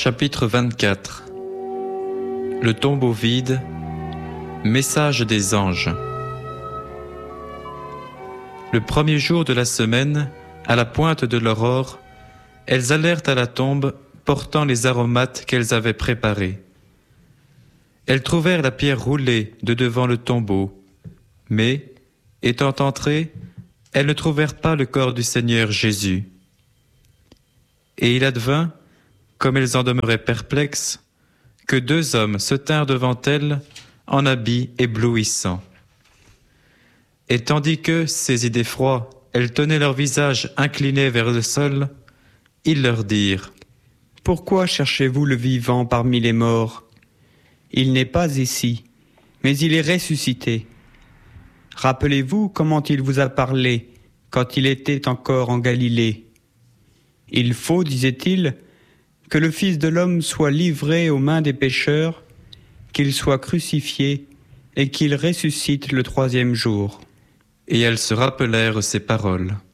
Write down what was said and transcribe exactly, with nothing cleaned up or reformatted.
Chapitre vingt-quatre. Le tombeau vide. Message des anges. Le premier jour de la semaine, à la pointe de l'aurore, elles allèrent à la tombe, portant les aromates qu'elles avaient préparés. Elles trouvèrent la pierre roulée de devant le tombeau, mais, étant entrées, elles ne trouvèrent pas le corps du Seigneur Jésus. Et il advint, comme elles en demeuraient perplexes, que deux hommes se tinrent devant elles en habits éblouissants. Et tandis que, saisies d'effroi, elles tenaient leur visage incliné vers le sol, ils leur dirent : « Pourquoi cherchez-vous le vivant parmi les morts ? Il n'est pas ici, mais il est ressuscité. Rappelez-vous comment il vous a parlé quand il était encore en Galilée. Il faut, disait-il, que le Fils de l'homme soit livré aux mains des pécheurs, qu'il soit crucifié et qu'il ressuscite le troisième jour. » Et elles se rappelèrent ces paroles.